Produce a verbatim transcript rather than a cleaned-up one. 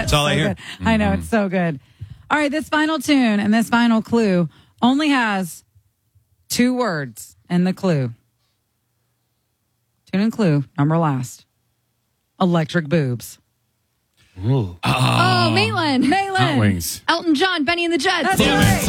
That's all so I hear. Good. Mm-hmm. I know, it's so good. All right, this final tune and this final clue only has two words in the clue. Tune and clue, number last. Electric boobs. Ooh. Oh, Maitland. Maitland. Hot Wings. Elton John, Benny and the Jets. That's right.